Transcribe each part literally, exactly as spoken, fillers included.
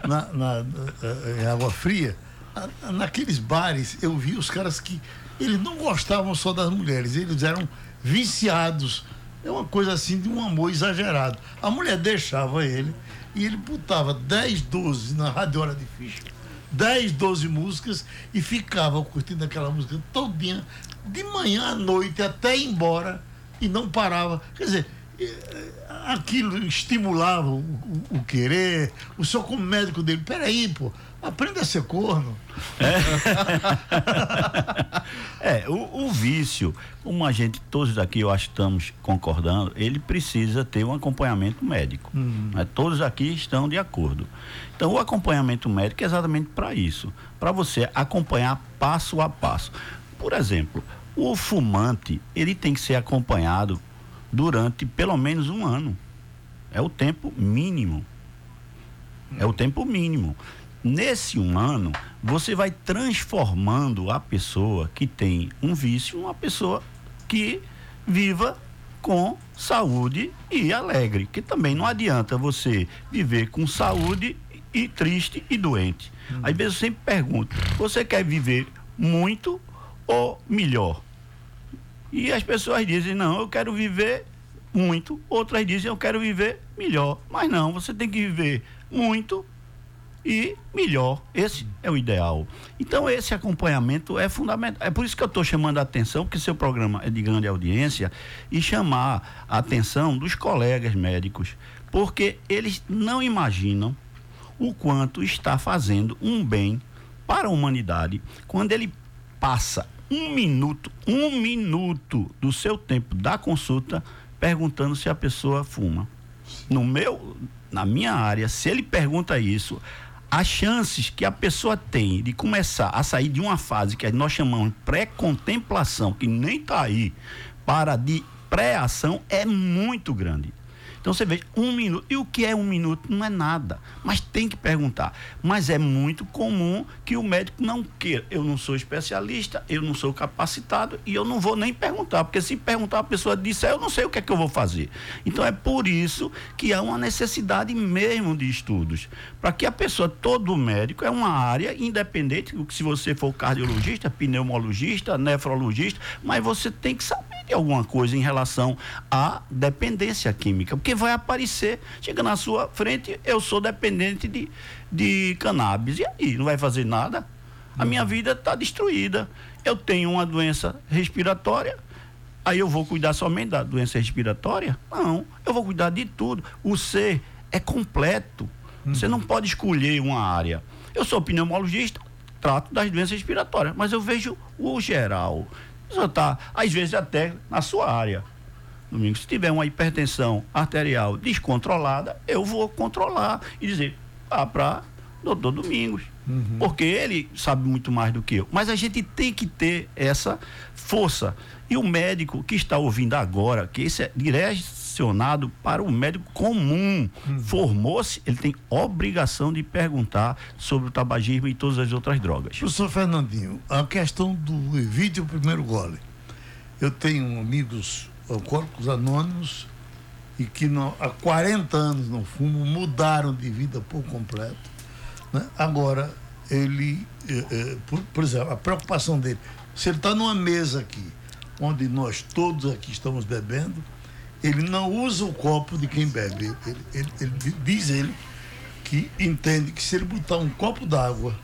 na, na, em Água Fria, naqueles bares, eu vi os caras que eles não gostavam só das mulheres, eles eram viciados. É uma coisa assim de um amor exagerado. A mulher deixava ele e ele botava dez, doze na Rádio Hora de Ficha, dez, doze músicas e ficava curtindo aquela música todinha, de manhã à noite até ir embora, e não parava. Quer dizer, aquilo estimulava o, o, o querer. O senhor, como médico dele, peraí, pô, aprenda a ser corno. É, é o, o vício, como a gente, todos aqui, eu acho que estamos concordando, ele precisa ter um acompanhamento médico. Uhum. Né? Todos aqui estão de acordo. Então, o acompanhamento médico é exatamente para isso, para você acompanhar passo a passo. Por exemplo, o fumante, ele tem que ser acompanhado durante pelo menos um ano. É o tempo mínimo. É o tempo mínimo. Nesse um ano, você vai transformando a pessoa que tem um vício, uma pessoa que viva com saúde e alegre. Que também não adianta você viver com saúde e triste e doente. Hum. Às vezes eu sempre pergunto, você quer viver muito ou melhor? E as pessoas dizem, não, eu quero viver muito. Outras dizem, eu quero viver melhor. Mas não, você tem que viver muito e melhor. Esse é o ideal. Então, esse acompanhamento é fundamental. É por isso que eu estou chamando a atenção, porque seu programa é de grande audiência, e chamar a atenção dos colegas médicos, porque eles não imaginam o quanto está fazendo um bem para a humanidade quando ele passa um minuto, um minuto do seu tempo da consulta perguntando se a pessoa fuma. No meu, na minha área, se ele pergunta isso, as chances que a pessoa tem de começar a sair de uma fase que nós chamamos de pré-contemplação, que nem está aí, para de pré-ação, é muito grande. Então você vê, um minuto, e o que é um minuto? Não é nada, mas tem que perguntar. Mas é muito comum que o médico não queira. Eu não sou especialista, eu não sou capacitado e eu não vou nem perguntar, porque se perguntar a pessoa disser, eu não sei o que é que eu vou fazer. Então é por isso que há uma necessidade mesmo de estudos, para que a pessoa, todo médico, é uma área independente, se você for cardiologista, pneumologista, nefrologista, mas você tem que saber de alguma coisa em relação à dependência química, porque vai aparecer, chega na sua frente, eu sou dependente de, de cannabis, e aí, não vai fazer nada? A minha vida está destruída, eu tenho uma doença respiratória, aí eu vou cuidar somente da doença respiratória? Não, eu vou cuidar de tudo. O ser é completo, uhum. Você não pode escolher uma área. Eu sou pneumologista, trato das doenças respiratórias, mas eu vejo o geral. Só tá, às vezes até na sua área. Domingos, se tiver uma hipertensão arterial descontrolada, eu vou controlar e dizer, ah, para doutor Domingos, uhum. Porque ele sabe muito mais do que eu. Mas a gente tem que ter essa força. E o médico que está ouvindo agora, que isso é direcionado para o médico comum, uhum. Formou-se, ele tem obrigação de perguntar sobre o tabagismo e todas as outras drogas. Professor Fernandinho, a questão do evite o primeiro gole. Eu tenho amigos alcoólicos anônimos e que não, há quarenta anos não fumam, mudaram de vida por completo, né? Agora, ele, eh, eh, por, por exemplo, a preocupação dele, se ele está numa mesa aqui, onde nós todos aqui estamos bebendo, ele não usa o copo de quem bebe. Ele, ele, ele, diz ele que entende que se ele botar um copo d'água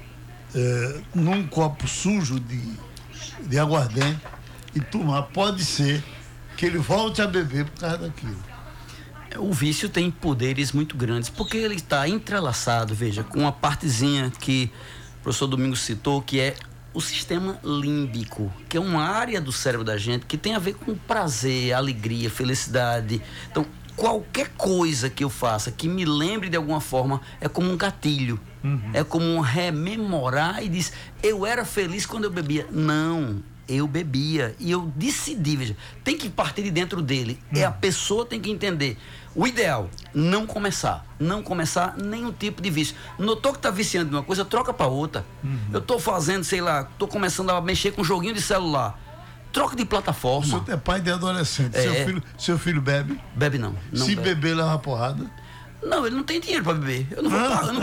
eh, num copo sujo de, de aguardente e tomar, pode ser que ele volte a beber por causa daquilo. O vício tem poderes muito grandes, porque ele está entrelaçado, veja, com uma partezinha que o professor Domingos citou, que é o sistema límbico, que é uma área do cérebro da gente que tem a ver com prazer, alegria, felicidade. Então, qualquer coisa que eu faça que me lembre de alguma forma é como um gatilho, uhum. É como um rememorar e diz, eu era feliz quando eu bebia. Não, eu bebia e eu decidi, veja, tem que partir de dentro dele, uhum. É a pessoa tem que entender. O ideal, não começar, não começar nenhum tipo de vício. Notou que tá viciando de uma coisa, troca para outra. Uhum. Eu tô fazendo, sei lá, tô começando a mexer com um joguinho de celular. Troca de plataforma. O senhor é pai de adolescente, é. seu, filho, seu filho bebe? Bebe não. não Se bebe. beber, leva porrada? Não, ele não tem dinheiro para beber. Eu não vou, ah. pagar, eu não